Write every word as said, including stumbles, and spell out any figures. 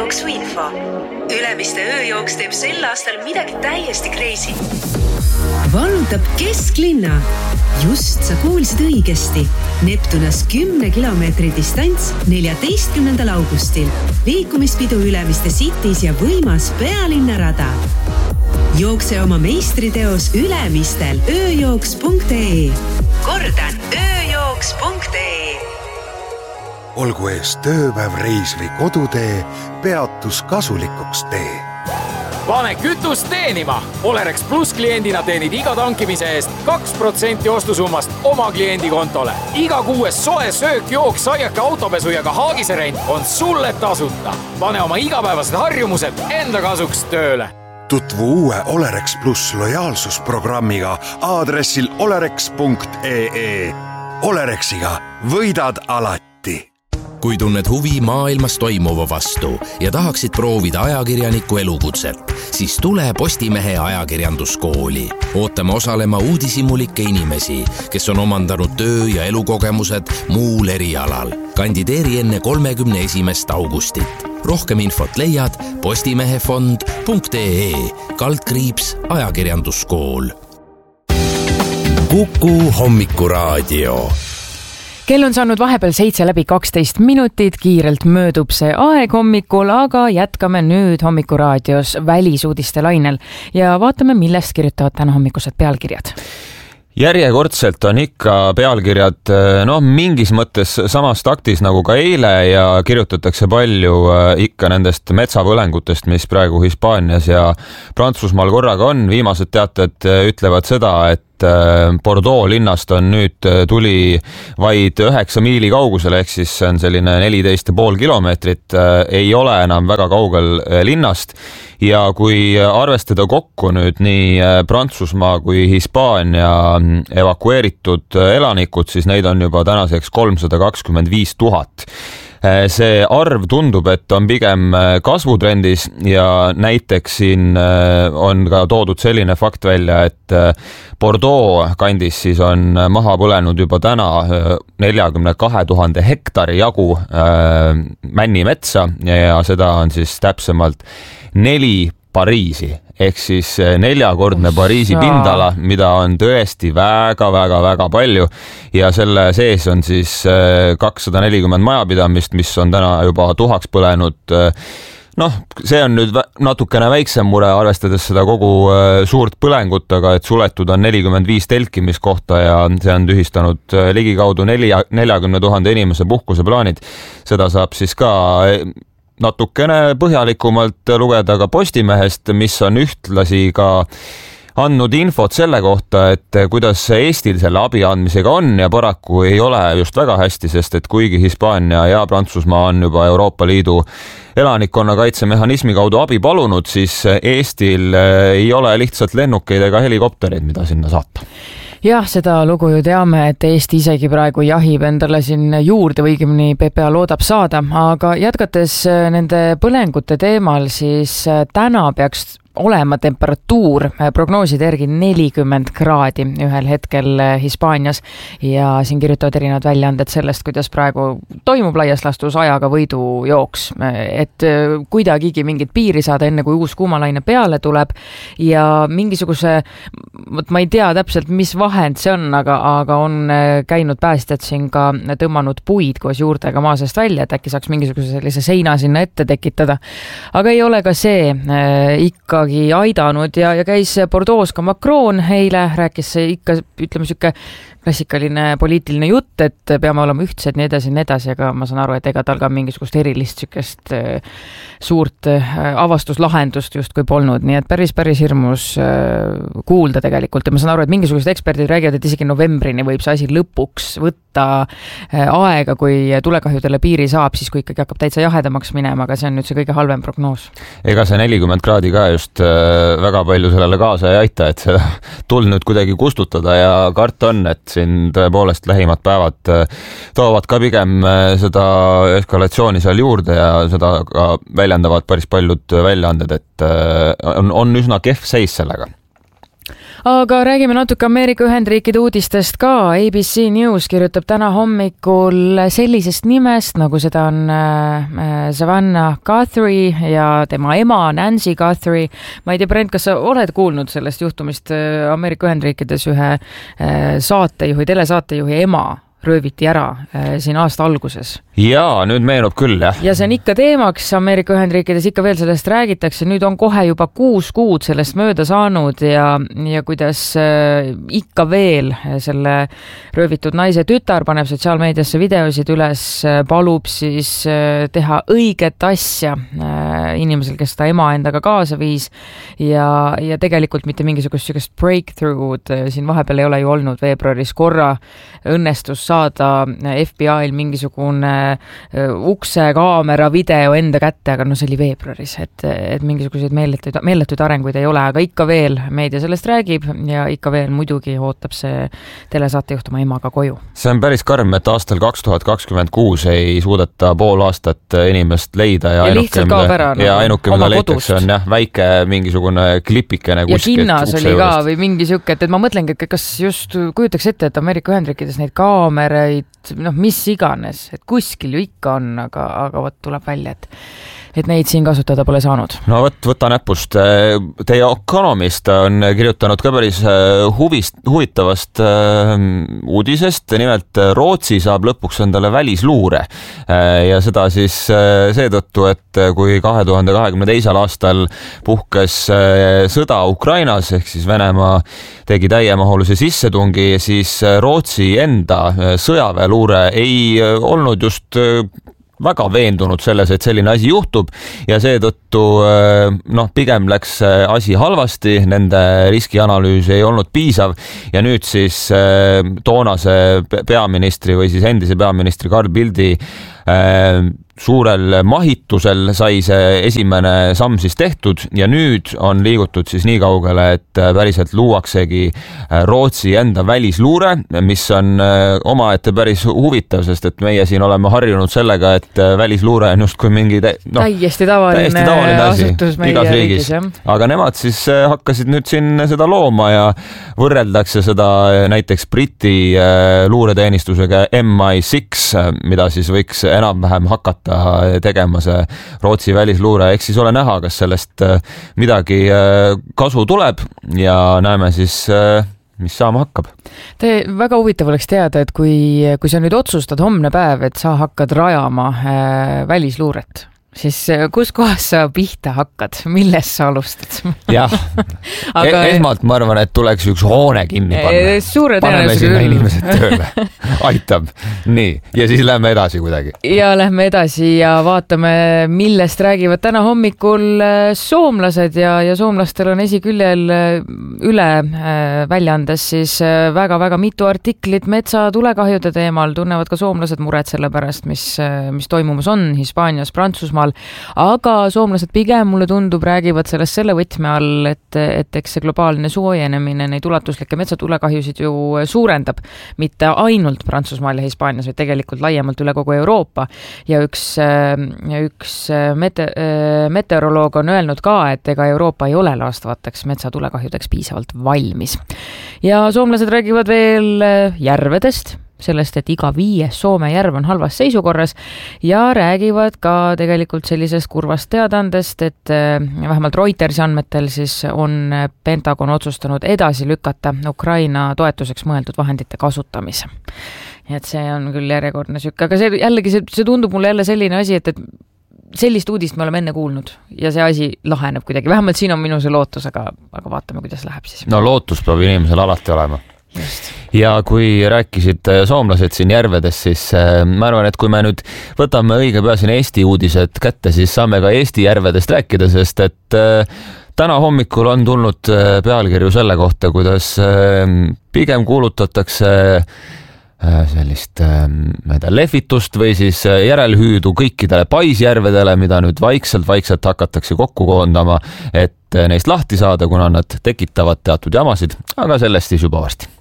jooksuinfo. Ülemiste ööjooks teeb sel aastal midagi täiesti crazy. Vallutab kesklinna. Just sa kuulsid õigesti. Neptunas kümne kilomeetri distants neljateistkümnendal augustil. Liikumispidu Ülemiste Cities ja võimas pealinnarada. Jookse oma meistriteos Ülemistel ööjooks punkt ee. Kordan ööjooks punkt ee. Olgu ees tööpäev, reis või kodutee, peatus kasulikuks tee. Pane kütust teenima! Olerex Plus kliendina teenid iga tankimise eest kaks protsenti ostusummast oma kliendi kontole. Iga kuues soe söök, jook, saiake, autopesu ja ka haagiserent on sulle tasuta. Pane oma igapäevased harjumused enda kasuks tööle. Tutvu uue Olerex Plus lojaalsusprogrammiga aadressil olerex punkt ee. Olerexiga võidad alati. Kui tunned huvi maailmas toimuva vastu ja tahaksid proovida ajakirjaniku elukutset, siis tule Postimehe ajakirjanduskooli. Ootame osalema uudishimulikke inimesi, kes on omandanud töö- ja elukogemused muul erialal. Kandideeri enne kolmekümne esimest augustit. Rohkem infot leiad postimehefond punkt ee kaldkriips ajakirjanduskool. Kuku hommikuraadio. Kell on saanud vahepeal seitse läbi kaksteist minutit, kiirelt möödub see aeg hommikul, aga jätkame nüüd hommikuraadios välisuudiste lainel ja vaatame, millest kirjutavad täna hommikused pealkirjad. Järjekordselt on ikka pealkirjad no, mingis mõttes samas taktis nagu ka eile ja kirjutatakse palju ikka nendest metsapõlengutest, mis praegu Hispaanias ja Prantsusmaal korraga on. Viimased teated ütlevad seda, et Bordeaux linnast on nüüd tuli vaid üheksa miili kaugusel, ehk siis see on selline neliteist ja pool kilomeetrit, ei ole enam väga kaugel linnast. Ja kui arvestada kokku nüüd nii Prantsusmaa kui Hispaania evakueeritud elanikud, siis neid on juba tänaseks kolmsada kakskümmend viis tuhat. See arv tundub, et on pigem kasvutrendis ja näiteks siin on ka toodud selline fakt välja, et Bordeaux kandis siis on maha põlenud juba täna neljakümne kahe tuhande hektari jagu männimetsa ja seda on siis täpsemalt neli Pariisi, ehk siis neljakordne Pariisi pindala, mida on tõesti väga-väga-väga palju ja selle sees on siis kakssada nelikümmend majapidamist, mis on täna juba tuhaks põlenud. Noh, see on nüüd natukene väiksem mure, arvestades seda kogu suurt põlengut, aga et suletud on nelikümmend viis telkimiskohta ja see on tühistanud ligikaudu neljakümne tuhande inimese puhkuseplaanid. Seda saab siis ka natukene põhjalikumalt lugeda ka Postimehest, mis on ühtlasi ka andnud infot selle kohta, et kuidas Eestil selle abi andmisega on ja paraku ei ole just väga hästi, sest et kuigi Hispaania ja Prantsusmaa on juba Euroopa Liidu elanikkonna kaitsemehhanismi kaudu abi palunud, siis Eestil ei ole lihtsalt lennukeid ega helikoptereid, mida sinna saata. Jah, seda lugu ju teame, et Eesti isegi praegu jahib endale siin juurde või õigemini P P A loodab saada, aga jätkates nende põlengute teemal, siis täna peaks olema temperatuur prognooside järgi nelikümmend kraadi ühel hetkel Hispaanias ja siin kirjutavad erinevad väljaanded sellest, kuidas praegu toimub laias laastus ajaga võidujooks, et kuidagigi mingit piiri saada enne kui uus kuumalaine peale tuleb ja mingisuguse, ma ei tea täpselt, mis vahend see on, aga, aga on käinud päästjad siin ka tõmmanud puid koos juurtega maa seest välja, et äkki saaks mingisuguse sellise seina sinna ette tekitada. Aga ei ole ka see ikka aidanud ja, ja käis Bordeaux ka Macron eile, rääkis ikka, ütleme süke klassikaline poliitiline jutt, et peame olema ühtsed nii edasi, nii edasi, aga ma saan aru, et ega tal ka mingisugust erilist sükest suurt avastuslahendust just kui polnud, nii et päris, päris hirmus kuulda tegelikult ja ma saan aru, et mingisugused eksperdid räägivad, et isegi novembrini võib see asi lõpuks võtta aega, kui tulekahjudele piiri saab, siis kui ikkagi hakkab täitsa jahedamaks minema, aga see on nüüd see kõige halvem prognoos. Ega see nelikümmend kraadi ka just väga palju sellele kaasa ei aita, et seda tuld nüüd kuidagi kustutada ja kart on, et siin tõepoolest lähimad päevad toovad ka pigem seda eskalatsiooni seal juurde ja seda ka väljendavad päris paljud väljaanded, et on, on üsna kehv seis sellega. aga räägime natuke Ameerika Ühendriikide uudistest ka. A B C News kirjutab täna hommikul sellisest nimest, nagu seda on Savannah Guthrie ja tema ema Nancy Guthrie. Ma ei tea, Brent, kas sa oled kuulnud sellest juhtumist? Ameerika Ühendriikides ühe saatejuhi, telesaatejuhi ema rööviti ära siin aasta alguses. Jaa, nüüd meenub küll, jah. Ja see on ikka teemaks, Ameerika Ühendriikides ikka veel sellest räägitakse, nüüd on kohe juba kuus kuud sellest mööda saanud ja, ja kuidas ikka veel selle röövitud naise tütar paneb sotsiaalmeediasse videosid üles, palub siis teha õiget asja inimesel, kes ta ema endaga kaasa viis ja, ja tegelikult mitte mingisugust sellist breakthrough'd siin vahepeal ei ole ju olnud. Veebruaris korra õnnestus saada F B I-l mingisugune ukse kaamera video enda kätte, aga no see oli veebruaris, et, et mingisuguseid meeletuid, meeletuid arenguid ei ole, aga ikka veel meedia sellest räägib ja ikka veel muidugi ootab see telesaatejuht oma emaga koju. See on päris karm, et aastal kaks tuhat kakskümmend kuus ei suudeta pool aastat inimest leida ja, ja ainuke, mida, no, ja ainuke, mida leitakse, on jah, väike mingisugune klipikene kuskilt. Ja kinnas oli ka või mingi siuke, et, et ma mõtlengi, et kas just kujutaks ette, et Ameerika Ühendriikides neid kaameraid, noh, mis iganes, et kuskil ju ikka on, aga, aga võt tuleb välja, et et neid siin kasutada pole saanud. No võt, võta näpust. Teie Economist on kirjutanud ka päris huvist, huvitavast äh, uudisest. Nimelt Rootsi saab lõpuks endale välisluure äh, ja seda siis äh, seetõttu, et kui kahe tuhande kahekümne teisel aastal puhkes äh, sõda Ukrainas, ehk siis Venemaa tegi täiemahulise sissetungi, siis Rootsi enda sõjaväeluure ei olnud just väga veendunud selles, et selline asi juhtub ja seetõttu noh, pigem läks asi halvasti, nende riskianalüüs ei olnud piisav ja nüüd siis toonase peaministri või siis endise peaministri Carl Bildti suurel mahitusel sai see esimene samm siis tehtud ja nüüd on liigutud siis nii kaugele, et päriselt luuaksegi Rootsi enda välisluure, mis on omaette päris huvitav, sest et meie siin oleme harjunud sellega, et välisluure on just kui mingi te, no, täiesti tavaline, täiesti tavaline asutus meie igas riigis. riigis. Aga nemad siis hakkasid nüüd siin seda looma ja võrreldakse seda näiteks Briti luureteenistusega M I six, mida siis võiks enam-vähem hakata tegema see Rootsi välisluure, eks siis ole näha, kas sellest midagi kasu tuleb ja näeme siis, mis saama hakkab. Te, väga huvitav oleks teada, et kui, kui sa nüüd otsustad homne päev, et sa hakkad rajama välisluuret, siis kus kohas sa pihta hakkad? Milles sa alustad? Jah, aga... esmalt ma arvan, et tuleks üks hoone kinni panna. Suure Paneme sinna inimesed tööle. Aitab. Nii, ja siis lähme edasi kuidagi. Ja lähme edasi ja vaatame, millest räägivad täna hommikul soomlased ja, ja soomlastel on esiküljel üle väljaandes siis väga-väga mitu artiklit metsatulekahjude teemal. Tunnevad ka soomlased muret selle pärast, mis, mis toimumus on Hispaanias, Prantsusmaal. Aga soomlased pigem, mulle tundub, räägivad sellest selle võtme all, et, et eks see globaalne soojenemine neid ulatuslikke metsatulekahjusid ju suurendab. Mitte ainult Prantsusmaal ja Hispaanias, vaid tegelikult laiemalt üle kogu Euroopa. Ja üks, üks mete, meteoroloog on öelnud ka, et ega Euroopa ei ole laastavateks metsatulekahjudeks piisavalt valmis. Ja soomlased räägivad veel järvedest, sellest, et iga viies Soome järv on halvas seisukorras ja räägivad ka tegelikult sellisest kurvast teadandest, et vähemalt Reutersi andmetel siis on Pentagon otsustanud edasi lükata Ukraina toetuseks mõeldud vahendite kasutamise. Et see on küll järjekordne sükke, aga see jällegi see, see tundub mulle jälle selline asi, et, et sellist uudist me oleme enne kuulnud ja see asi laheneb kuidagi. Vähemalt siin on minu see lootus, aga, aga vaatame, kuidas läheb siis. No lootus peab inimesel alati olema. Just. Ja kui rääkisid soomlased siin järvedest, siis ma arvan, et kui me nüüd võtame õige pea siin Eesti uudised kätte, siis saame ka Eesti järvedest rääkida, sest et täna hommikul on tulnud pealkirju selle kohta, kuidas pigem kuulutatakse sellist ma ei tea, lehvitust või siis järelhüüdu kõikidele paisjärvedele, mida nüüd vaikselt-vaikselt hakatakse kokku koondama, et neist lahti saada, kuna nad tekitavad teatud jamasid, aga sellest siis juba varsti.